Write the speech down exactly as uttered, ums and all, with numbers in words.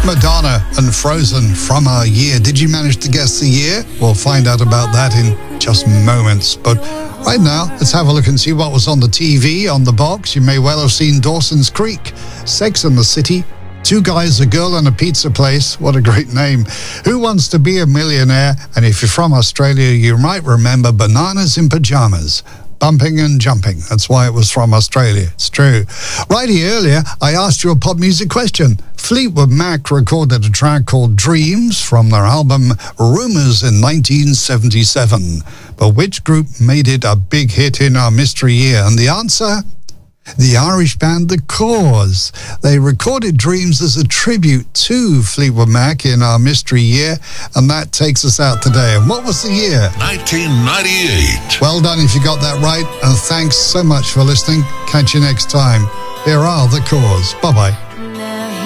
Madonna and Frozen from our year. Did you manage to guess the year? We'll find out about that in just moments. But right now, let's have a look and see what was on the T V, on the box. You may well have seen Dawson's Creek, Sex and the City, Two Guys, a Girl and a Pizza Place. What a great name. Who Wants to Be a Millionaire? And if you're from Australia, you might remember Bananas in Pajamas. Bumping and Jumping. That's why it was from Australia. It's true. Righty, earlier, I asked you a pop music question. Fleetwood Mac recorded a track called Dreams from their album Rumours in nineteen seventy-seven. But which group made it a big hit in our mystery year? And the answer? The Irish band The Corrs. They recorded Dreams as a tribute to Fleetwood Mac in our mystery year, and that takes us out today. And what was the year? nineteen ninety-eight. Well done if you got that right, and thanks so much for listening. Catch you next time. Here are The Corrs. Bye-bye.